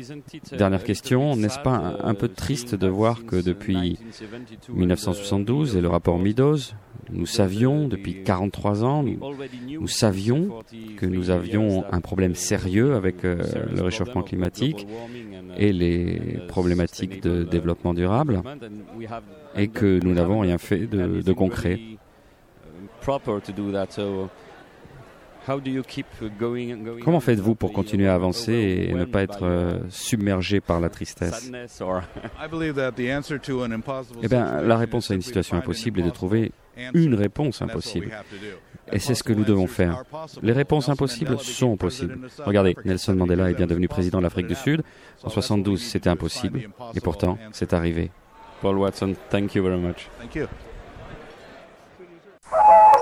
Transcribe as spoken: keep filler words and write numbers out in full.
Dernière question, n'est-ce pas un, un peu triste de voir que depuis mille neuf cent soixante-douze et le rapport Meadows, nous savions depuis quarante-trois ans, nous, nous savions que nous avions un problème sérieux avec euh, le réchauffement climatique et les problématiques de développement durable et que nous n'avons rien fait de, de concret. Comment faites-vous pour continuer à avancer et ne pas être euh, submergé par la tristesse? Eh bien, la réponse à une situation impossible est de trouver une réponse impossible. Et c'est ce que nous devons faire. Les réponses impossibles sont possibles. Regardez, Nelson Mandela est bien devenu président de l'Afrique du Sud. En soixante-douze, c'était impossible. Et pourtant, c'est arrivé. Paul Watson, thank you very much. Thank you.